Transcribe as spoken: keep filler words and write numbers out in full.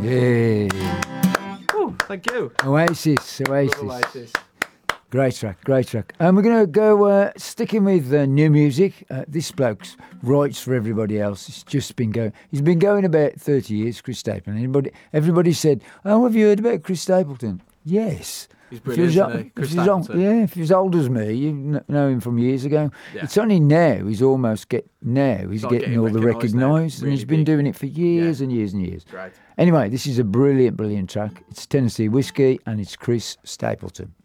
Yeah. Oh, thank you. Oasis, Oasis. Oasis. Great track, great track. And we're going to go uh, sticking with uh, new music. Uh, this bloke's writes for everybody else. It's just been going. He's been going about thirty years, Chris Stapleton. Everybody, everybody said, "Oh, have you heard about Chris Stapleton?" Yes. He's brilliant, if he was, isn't he? Chris if he was old, Stapleton. yeah, if he was old as me, you kn- know him from years ago. Yeah. It's only now he's almost get now he's Start getting, getting all the recognised now. recognised, and Really he's been big. doing it for years Yeah. and years and years. Great. Anyway, this is a brilliant, brilliant track. It's Tennessee Whiskey and it's Chris Stapleton.